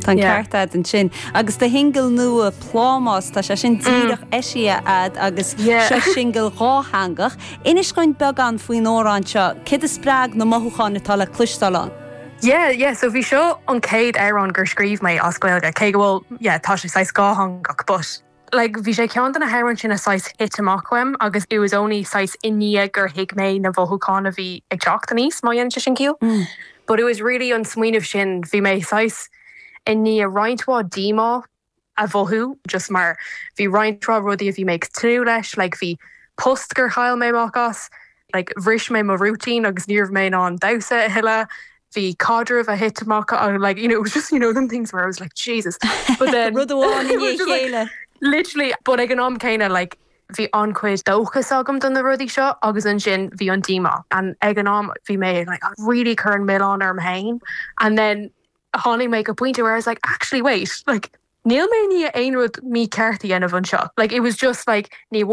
Tá ceartad an sin. Agus de hingal nua plámás tá sé sin tíirech eisi agus se singal ráhangach. Inis goin began faoin órán seo, cid is sprág na mothúchan na tala clistalán. Yeah, so bhí seo an céad éireann gur scríomh mé as gaeilge, cé go bhfuil, tá sé 6 gáthangach, but like bhí sé ceann na héireann sin a 6 hit amachfuim, agus it was only 6 iní gur hiic mé na bhthúchan a bhí ag teachta níos má dhéann sin ciúil. But it was really an smuoinemh sin bhí mé 6 iní a roinntá dímá a bhthú, just mar bhí rointrá rudí a bhí méid tú leis, like bhí post gur chail mé máchas, like bhris mé má routine agus níomh mé an dasa a hiile, bhí cadre a hit amach, like, it was just, them things where I was like, Jesus. But then literally, but ag an céine, like, bhí ancuid dóchas agam don na rudí seo, agus an sin bhí an díma. And ag an bhí mé, like, really current millán arm hain. And then hánig mé go pointe where I was like, actually, wait, like, níl mé ní aonrúd mí ceirtaí ana bhain seo. Like, it was just like, ní